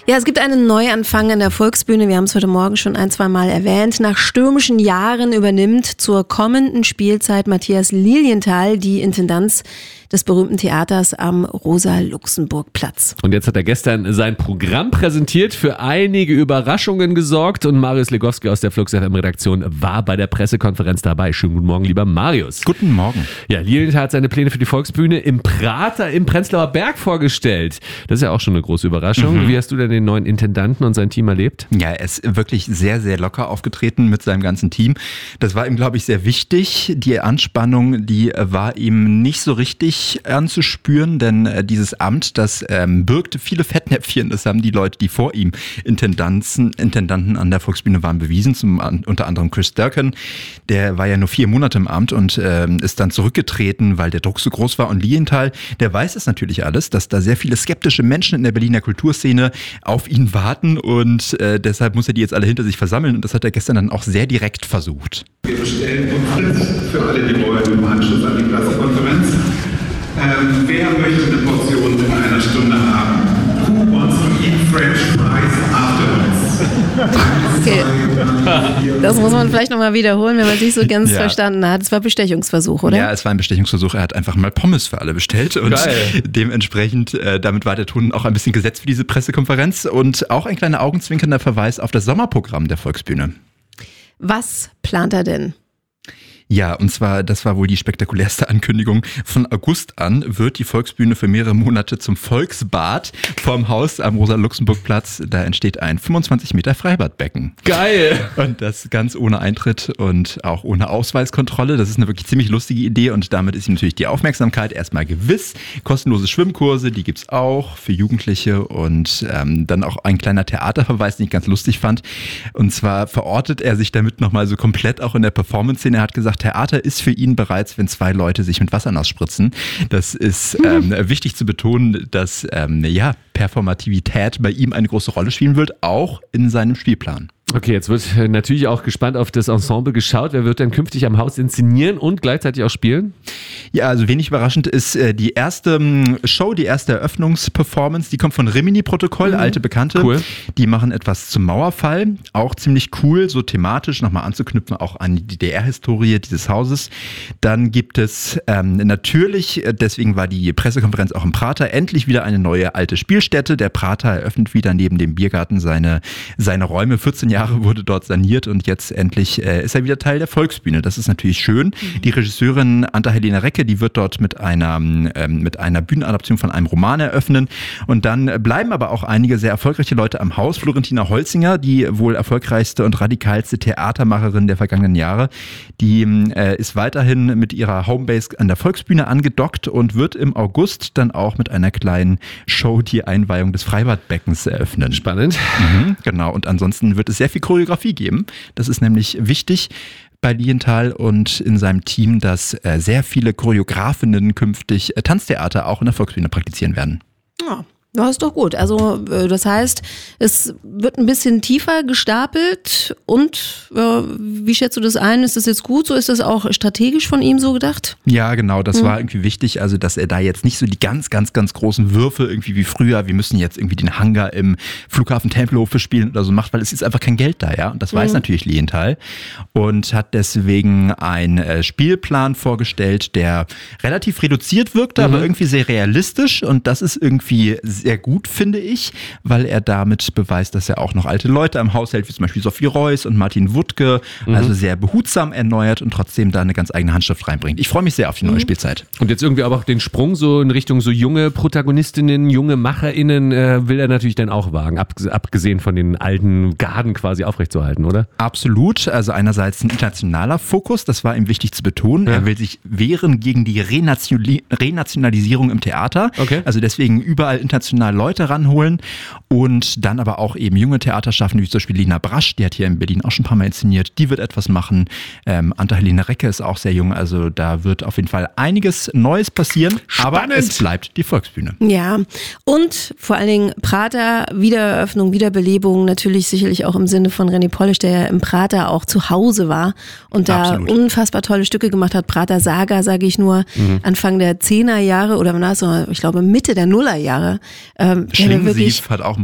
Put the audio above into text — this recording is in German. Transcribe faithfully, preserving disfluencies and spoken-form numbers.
Ja, es gibt einen Neuanfang an der Volksbühne. Wir haben es heute Morgen schon ein, zwei Mal erwähnt. Nach stürmischen Jahren übernimmt zur kommenden Spielzeit Matthias Lilienthal die Intendanz des berühmten Theaters am Rosa-Luxemburg-Platz. Und jetzt hat er gestern sein Programm präsentiert, für einige Überraschungen gesorgt und Marius Legowski aus der Flux F M-Redaktion war bei der Pressekonferenz dabei. Schönen guten Morgen, lieber Marius. Guten Morgen. Ja, Lilienthal hat seine Pläne für die Volksbühne im Prater im Prenzlauer Berg vorgestellt. Das ist ja auch schon eine große Überraschung. Mhm. Wie hast du denn den neuen Intendanten und sein Team erlebt? Ja, er ist wirklich sehr, sehr locker aufgetreten mit seinem ganzen Team. Das war ihm, glaube ich, sehr wichtig. Die Anspannung, die war ihm nicht so richtig anzuspüren, denn äh, dieses Amt, das ähm, birgte viele Fettnäpfchen. Das haben die Leute, die vor ihm Intendanten, Intendanten an der Volksbühne waren, bewiesen. Zum, an, unter anderem Chris Durkan. Der war ja nur vier Monate im Amt und ähm, ist dann zurückgetreten, weil der Druck so groß war. Und Lilienthal, der weiß es natürlich alles, dass da sehr viele skeptische Menschen in der Berliner Kulturszene auf ihn warten und äh, deshalb muss er die jetzt alle hinter sich versammeln und das hat er gestern dann auch sehr direkt versucht. Wir bestellen uns für alle, die wollen, im Anschluss an die Pressekonferenz. Ähm, wer möchte eine Portion in einer Stunde haben? Who wants to eat French fries afterwards? Okay. Das muss man vielleicht nochmal wiederholen, wenn man es nicht so ganz ja. verstanden hat. Es war Bestechungsversuch, oder? Ja, es war ein Bestechungsversuch. Er hat einfach mal Pommes für alle bestellt und Geil. dementsprechend, äh, damit war der Ton auch ein bisschen gesetzt für diese Pressekonferenz und auch ein kleiner augenzwinkernder Verweis auf das Sommerprogramm der Volksbühne. Was plant er denn? Ja, und zwar, das war wohl die spektakulärste Ankündigung. Von August an wird die Volksbühne für mehrere Monate zum Volksbad vorm Haus am Rosa-Luxemburg-Platz. Da entsteht ein fünfundzwanzig Meter Freibadbecken. Geil! Und das ganz ohne Eintritt und auch ohne Ausweiskontrolle. Das ist eine wirklich ziemlich lustige Idee und damit ist ihm natürlich die Aufmerksamkeit erstmal gewiss. Kostenlose Schwimmkurse, die gibt's auch für Jugendliche und ähm, dann auch ein kleiner Theaterverweis, den ich ganz lustig fand. Und zwar verortet er sich damit nochmal so komplett auch in der Performance-Szene. Er hat gesagt, Theater ist für ihn bereits, wenn zwei Leute sich mit Wasser nass spritzen. Das ist ähm, wichtig zu betonen, dass ähm, ja, Performativität bei ihm eine große Rolle spielen wird, auch in seinem Spielplan. Okay, jetzt wird natürlich auch gespannt auf das Ensemble geschaut. Wer wird denn künftig am Haus inszenieren und gleichzeitig auch spielen? Ja, also wenig überraschend ist äh, die erste Show, die erste Eröffnungsperformance, die kommt von Rimini-Protokoll, mhm. alte Bekannte. Cool. Die machen etwas zum Mauerfall, auch ziemlich cool, so thematisch nochmal anzuknüpfen, auch an die D D R-Historie dieses Hauses. Dann gibt es ähm, natürlich, deswegen war die Pressekonferenz auch im Prater, endlich wieder eine neue alte Spielstätte. Der Prater eröffnet wieder neben dem Biergarten seine, seine Räume. vierzehn Jahre wurde dort saniert und jetzt endlich äh, ist er wieder Teil der Volksbühne. Das ist natürlich schön. Mhm. Die Regisseurin Anta-Helena Recke, die wird dort mit einer, ähm, mit einer Bühnenadaption von einem Roman eröffnen. Und dann bleiben aber auch einige sehr erfolgreiche Leute am Haus. Florentina Holzinger, die wohl erfolgreichste und radikalste Theatermacherin der vergangenen Jahre, die äh, ist weiterhin mit ihrer Homebase an der Volksbühne angedockt und wird im August dann auch mit einer kleinen Show die Einweihung des Freibadbeckens eröffnen. Spannend. Mhm, genau. Und ansonsten wird es sehr viel Choreografie geben. Das ist nämlich wichtig bei Lilienthal und in seinem Team, dass äh, sehr viele Choreografinnen künftig äh, Tanztheater auch in der Volksbühne praktizieren werden. Ja. Ja, ist doch gut. Also das heißt, es wird ein bisschen tiefer gestapelt und äh, wie schätzt du das ein? Ist das jetzt gut so? Ist das auch strategisch von ihm so gedacht? Ja, genau. Das mhm. war irgendwie wichtig, also dass er da jetzt nicht so die ganz, ganz, ganz großen Würfe irgendwie wie früher, wir müssen jetzt irgendwie den Hangar im Flughafen Tempelhof spielen oder so macht, weil es ist einfach kein Geld da, ja. Und das mhm. weiß natürlich Lilienthal und hat deswegen einen äh, Spielplan vorgestellt, der relativ reduziert wirkte, mhm. aber irgendwie sehr realistisch und das ist irgendwie sehr sehr gut, finde ich, weil er damit beweist, dass er auch noch alte Leute am Haus hält, wie zum Beispiel Sophie Reuss und Martin Wuttke, mhm. also sehr behutsam erneuert und trotzdem da eine ganz eigene Handschrift reinbringt. Ich freue mich sehr auf die neue mhm. Spielzeit. Und jetzt irgendwie aber auch den Sprung so in Richtung so junge Protagonistinnen, junge MacherInnen äh, will er natürlich dann auch wagen, abgesehen von den alten Garden quasi aufrechtzuerhalten, oder? Absolut, also einerseits ein internationaler Fokus, das war ihm wichtig zu betonen. Ja. Er will sich wehren gegen die Renationali- Renationalisierung im Theater, okay. also deswegen überall international Leute ranholen und dann aber auch eben junge Theaterschaffende, wie zum Beispiel Lina Brasch, die hat hier in Berlin auch schon ein paar Mal inszeniert, die wird etwas machen. Ähm, Anta-Helena Recke ist auch sehr jung, also da wird auf jeden Fall einiges Neues passieren, Spannend. aber es bleibt die Volksbühne. Ja, und vor allen Dingen Prater, Wiedereröffnung, Wiederbelebung, natürlich sicherlich auch im Sinne von René Polish, der ja im Prater auch zu Hause war und da Absolut. unfassbar tolle Stücke gemacht hat. Prater Saga, sage ich nur, mhm. Anfang der Zehner Jahre oder ich glaube Mitte der Nullerjahre. Ähm, Schlingensief hat auch